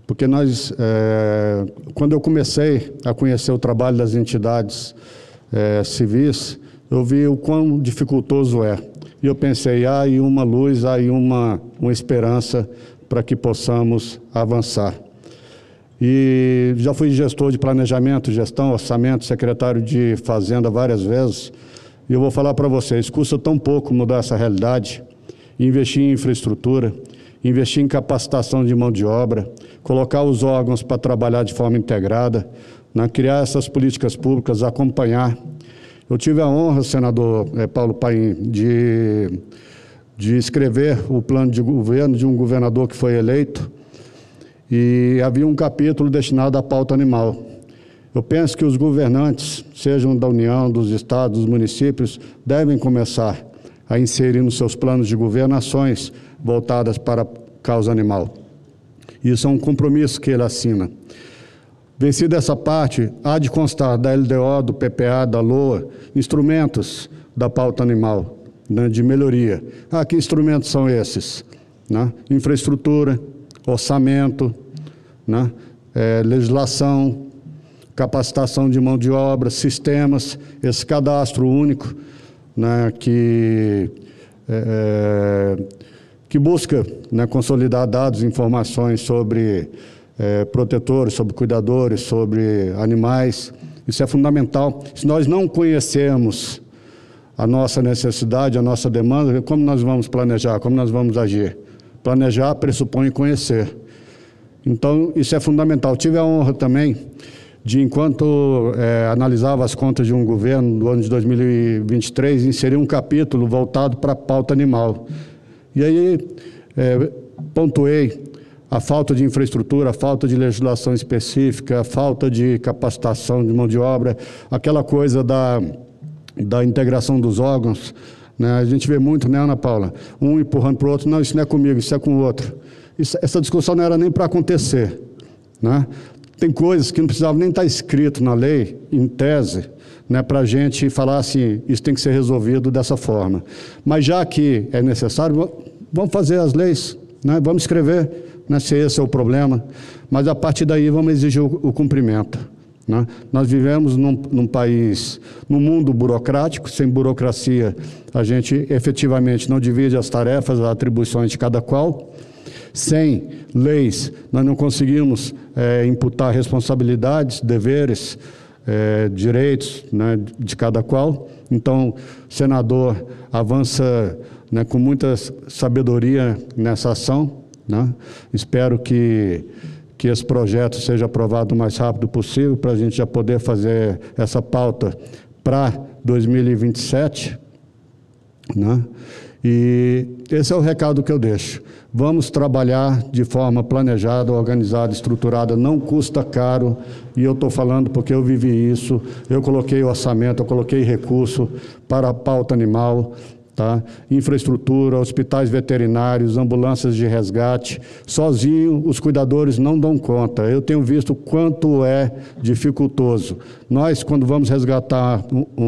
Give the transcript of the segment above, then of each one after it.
porque quando eu comecei a conhecer o trabalho das entidades civis, eu vi o quão dificultoso é. E eu pensei, há aí uma luz, há aí uma esperança para que possamos avançar. E já fui gestor de planejamento, gestão, orçamento, secretário de Fazenda várias vezes, e eu vou falar para vocês, custa tão pouco mudar essa realidade, investir em infraestrutura, investir em capacitação de mão de obra, colocar os órgãos para trabalhar de forma integrada, né, criar essas políticas públicas, acompanhar. Eu tive a honra, senador Paulo Paim, de escrever o plano de governo de um governador que foi eleito, e havia um capítulo destinado à pauta animal. Eu penso que os governantes, sejam da União, dos estados, dos municípios, devem começar a inserir nos seus planos de governo ações voltadas para a causa animal. Isso é um compromisso que ele assina. Vencida essa parte, há de constar da LDO, do PPA, da LOA, instrumentos da pauta animal, né, de melhoria. Que instrumentos são esses? Né? Infraestrutura, orçamento, né? Legislação, capacitação de mão de obra, sistemas, esse cadastro único, né, que busca, né, consolidar dados e informações sobre protetores, sobre cuidadores, sobre animais. Isso é fundamental. Se nós não conhecermos a nossa necessidade, a nossa demanda, como nós vamos planejar, como nós vamos agir? Planejar pressupõe conhecer. Então, isso é fundamental. Tive a honra também de, enquanto analisava as contas de um governo do ano de 2023, inserir um capítulo voltado para a pauta animal. E aí, pontuei a falta de infraestrutura, a falta de legislação específica, a falta de capacitação de mão de obra, aquela coisa da integração dos órgãos, né? A gente vê muito, né, Ana Paula? Um empurrando para o outro, não, isso não é comigo, isso é com o outro. Essa discussão não era nem para acontecer, né? Tem coisas que não precisavam nem estar escrito na lei, em tese, né, para a gente falar assim, isso tem que ser resolvido dessa forma. Mas já que é necessário, vamos fazer as leis, né? Vamos escrever, né, se esse é o problema, mas a partir daí vamos exigir o cumprimento. Né? Nós vivemos num país, num mundo burocrático, sem burocracia a gente efetivamente não divide as tarefas, as atribuições de cada qual. Sem leis, nós não conseguimos imputar responsabilidades, deveres, direitos, né, de cada qual. Então, o senador avança, né, com muita sabedoria nessa ação, né? Espero que esse projeto seja aprovado o mais rápido possível, para a gente já poder fazer essa pauta para 2027, né? E esse é o recado que eu deixo. Vamos trabalhar de forma planejada, organizada, estruturada, não custa caro, e eu estou falando porque eu vivi isso, eu coloquei orçamento, eu coloquei recurso para a pauta animal, tá? Infraestrutura, hospitais veterinários, ambulâncias de resgate. Sozinho, os cuidadores não dão conta. Eu tenho visto quanto é dificultoso. Nós, quando vamos resgatar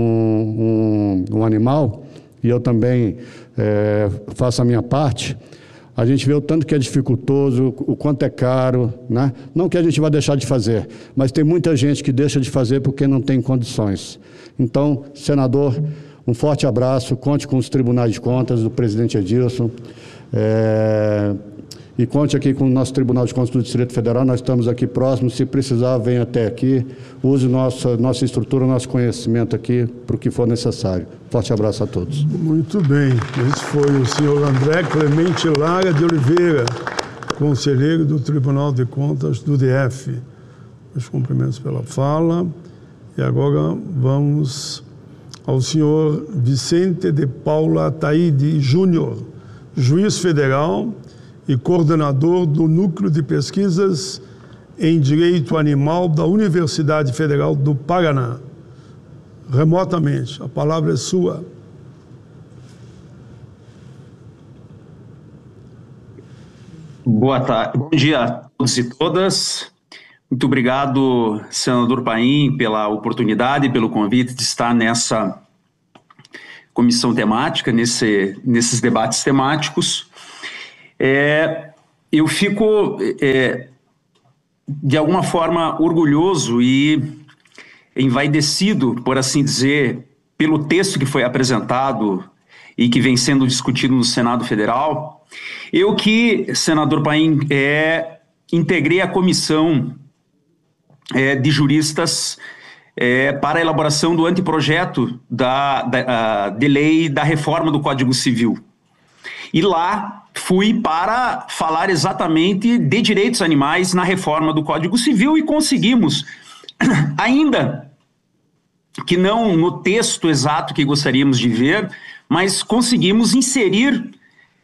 um animal, e eu também faço a minha parte, a gente vê o tanto que é dificultoso, o quanto é caro, né? Não que a gente vai deixar de fazer, mas tem muita gente que deixa de fazer porque não tem condições. Então, senador, um forte abraço, conte com os tribunais de contas do presidente Edilson, e conte aqui com o nosso Tribunal de Contas do Distrito Federal, nós estamos aqui próximos, se precisar, venha até aqui, use nossa estrutura, nosso conhecimento aqui para o que for necessário. Forte abraço a todos. Muito bem, esse foi o senhor André Clemente Lara de Oliveira, conselheiro do Tribunal de Contas do DF. Meus cumprimentos pela fala, e agora vamos ao senhor Vicente de Paula Taide Júnior, juiz federal e coordenador do Núcleo de Pesquisas em Direito Animal da Universidade Federal do Paraná. Remotamente, a palavra é sua. Boa tarde, bom dia a todos e todas. Muito obrigado, senador Paim, pela oportunidade, pelo convite de estar nessa comissão temática, nesses debates temáticos. Eu fico de alguma forma, orgulhoso e envaidecido, por assim dizer, pelo texto que foi apresentado e que vem sendo discutido no Senado Federal. Eu que, senador Paim, integrei a comissão de juristas para a elaboração do anteprojeto de lei da reforma do Código Civil. E lá fui para falar exatamente de direitos animais na reforma do Código Civil e conseguimos, ainda que não no texto exato que gostaríamos de ver, mas conseguimos inserir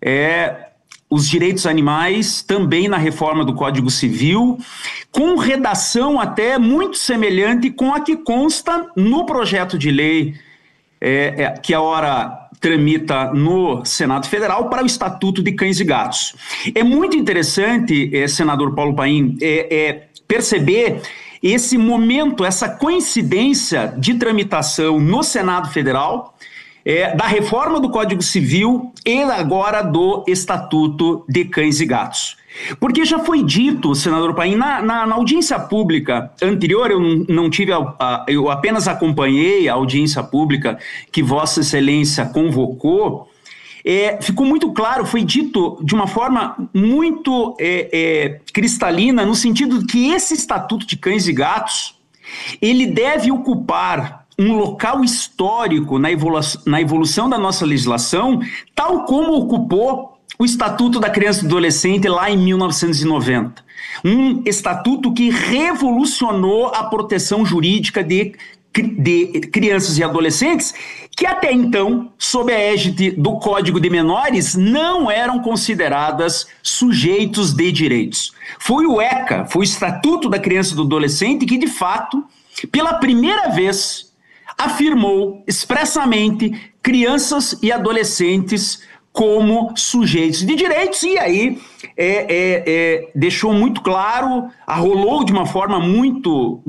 os direitos animais também na reforma do Código Civil, com redação até muito semelhante com a que consta no projeto de lei que agora tramita no Senado Federal para o Estatuto de Cães e Gatos. É muito interessante, senador Paulo Paim, perceber esse momento, essa coincidência de tramitação no Senado Federal da reforma do Código Civil e agora do Estatuto de Cães e Gatos. Porque já foi dito, senador Paim, na audiência pública anterior, eu não tive, eu apenas acompanhei a audiência pública que Vossa Excelência convocou, ficou muito claro, foi dito de uma forma muito cristalina, no sentido de que esse Estatuto de Cães e Gatos, ele deve ocupar um local histórico na evolução da nossa legislação, tal como ocupou o Estatuto da Criança e do Adolescente lá em 1990. Um estatuto que revolucionou a proteção jurídica de crianças e adolescentes que até então, sob a égide do Código de Menores, não eram consideradas sujeitos de direitos. Foi o ECA, foi o Estatuto da Criança e do Adolescente que, de fato, pela primeira vez, afirmou expressamente crianças e adolescentes como sujeitos de direitos, e aí deixou muito claro, arrolou de uma forma muito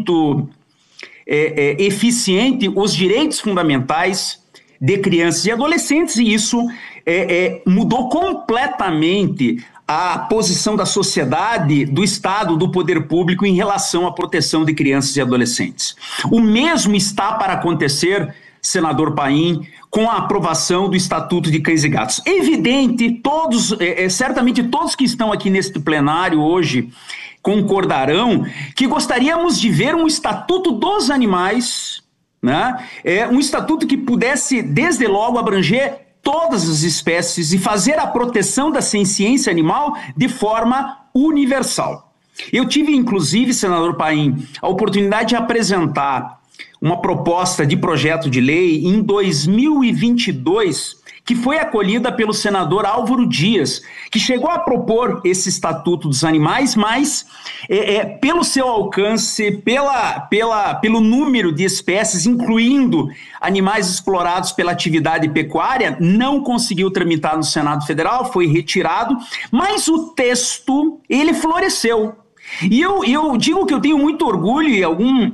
eficiente os direitos fundamentais de crianças e adolescentes, e isso mudou completamente a posição da sociedade, do Estado, do poder público em relação à proteção de crianças e adolescentes. O mesmo está para acontecer, senador Paim, com a aprovação do Estatuto de Cães e Gatos. Evidente, certamente todos que estão aqui neste plenário hoje concordarão que gostaríamos de ver um Estatuto dos Animais, né? Um estatuto que pudesse, desde logo, abranger todas as espécies e fazer a proteção da ciência animal de forma universal. Eu tive, inclusive, senador Paim, a oportunidade de apresentar uma proposta de projeto de lei em 2022, que foi acolhida pelo senador Álvaro Dias, que chegou a propor esse Estatuto dos Animais, mas pelo seu alcance, pelo número de espécies, incluindo animais explorados pela atividade pecuária, não conseguiu tramitar no Senado Federal, foi retirado, mas o texto, ele floresceu. E eu digo que eu tenho muito orgulho e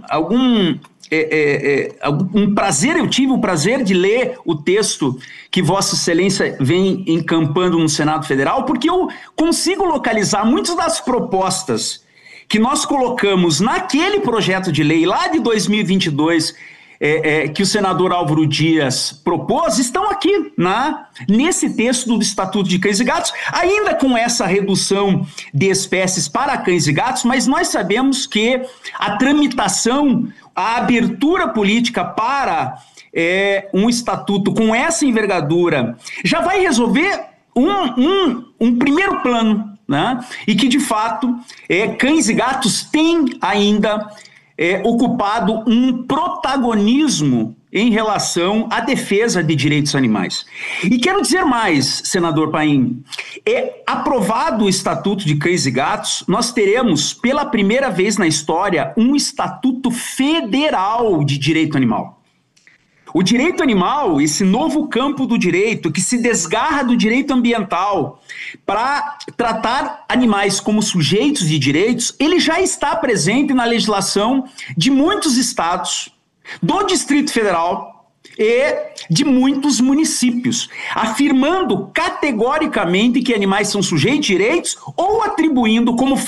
eu tive o prazer de ler o texto que Vossa Excelência vem encampando no Senado Federal, porque eu consigo localizar muitas das propostas que nós colocamos naquele projeto de lei lá de 2022, que o senador Álvaro Dias propôs, estão aqui nesse texto do Estatuto de Cães e Gatos, ainda com essa redução de espécies para cães e gatos, mas nós sabemos que a tramitação, a abertura política para um estatuto com essa envergadura já vai resolver um primeiro plano, né? E que, de fato, cães e gatos têm ainda ocupado um protagonismo em relação à defesa de direitos animais. E quero dizer mais, senador Paim, aprovado o Estatuto de Cães e Gatos, nós teremos, pela primeira vez na história, um Estatuto Federal de Direito Animal. O direito animal, esse novo campo do direito que se desgarra do direito ambiental para tratar animais como sujeitos de direitos, ele já está presente na legislação de muitos estados, do Distrito Federal e de muitos municípios, afirmando categoricamente que animais são sujeitos de direitos ou atribuindo como